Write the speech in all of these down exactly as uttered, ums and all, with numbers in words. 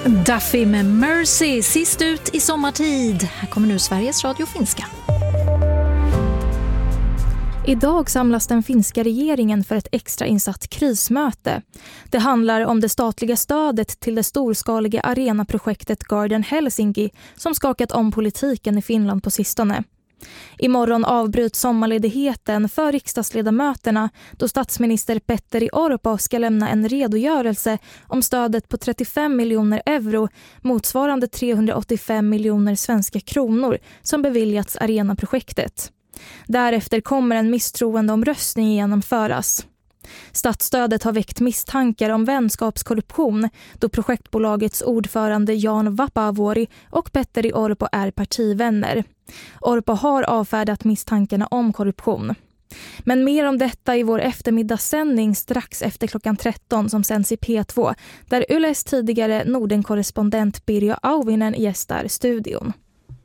Duffy med Mercy, sist ut i sommartid. Här kommer nu Sveriges Radio Finska. Idag samlas den finska regeringen för ett extrainsatt krismöte. Det handlar om det statliga stödet till det storskaliga arenaprojektet Garden Helsinki som skakat om politiken i Finland på sistone. Imorgon avbryts sommarledigheten för riksdagsledamöterna då statsminister Petteri Orpo ska lämna en redogörelse om stödet på trettiofem miljoner euro motsvarande trehundraåttiofem miljoner svenska kronor som beviljats arenaprojektet. Därefter kommer en misstroendeomröstning genomföras. Statsstödet har väckt misstankar om vänskapskorruption då projektbolagets ordförande Jan Vapaavuori och Petteri Orpo är partivänner. Orpo har avfärdat misstankarna om korruption. Men mer om detta i vår eftermiddagssändning strax efter klockan tretton som sänds i P två där Yles tidigare Norden-korrespondent Birjo Auvinen gästar studion.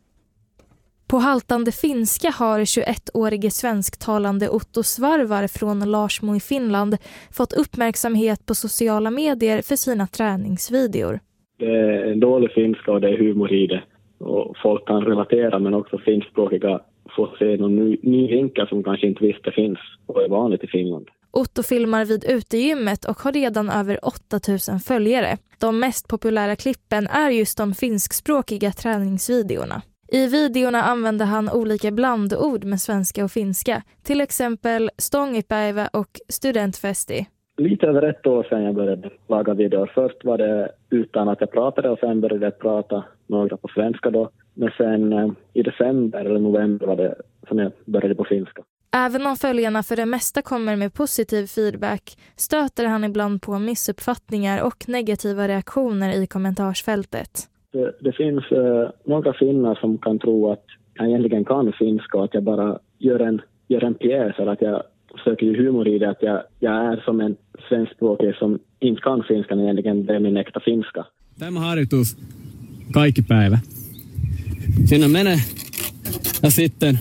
På haltande finska har tjugoettårige svensktalande Otto Svarvar från Larsmo i Finland fått uppmärksamhet på sociala medier för sina träningsvideor. Det är en dålig finska och det är humor i det. Och folk kan relatera men också finskspråkiga får se någon ny, ny vinkel som kanske inte visste finns och är vanligt i Finland. Otto filmar vid utegymmet och har redan över åtta tusen följare. De mest populära klippen är just de finskspråkiga träningsvideorna. I videorna använder han olika blandord med svenska och finska, till exempel stångipäivä och studentfesti. Lite över ett år sedan jag började laga videor. Först var det utan att jag pratade och sen började jag prata några på svenska då. Men sen eh, i december eller november var det som jag började på finska. Även om följarna för det mesta kommer med positiv feedback stöter han ibland på missuppfattningar och negativa reaktioner i kommentarsfältet. Det, det finns eh, några finnar som kan tro att jag egentligen kan finska och att jag bara gör en, gör en pjäs eller att jag försöker ju humor i det, att jag, jag är som en svenskspråkig som inte kan finska men egentligen det är min äkta finska. Tämä harjoitus kaikki päivä. Sinne menee ja sitten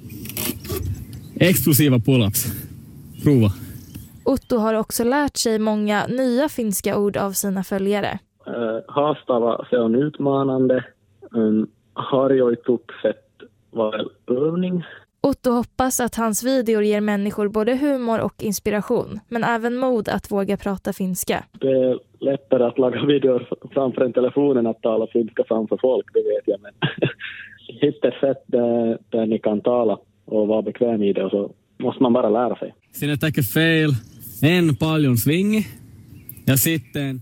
explosiva pull-ups. Prova. Otto har också lärt sig många nya finska ord av sina följare. Uh, haastava, se on utmanande. Um, harjoitukset var övning. Otto hoppas att hans videor ger människor både humor och inspiration, men även mod att våga prata finska. Det är lättare att laga videor framför en telefon än att tala finska framför folk, det vet jag. Men hitta ett sätt där, där ni kan tala och vara bekväm i det och så måste man bara lära sig. Sinne tekee fail, en paljon swingi ja sitten...